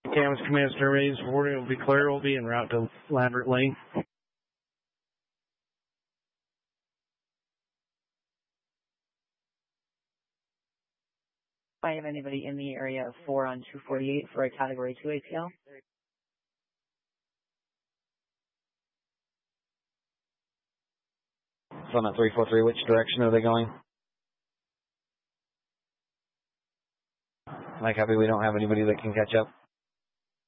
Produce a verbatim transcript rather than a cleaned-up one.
Camas Command Surveys forwarding will be clear. We'll be en route to Lambert Lane. I have anybody in the area of four on two forty-eight for a Category two A P L. So on that three four three, which direction are they going? Mike, happy we don't have anybody that can catch up.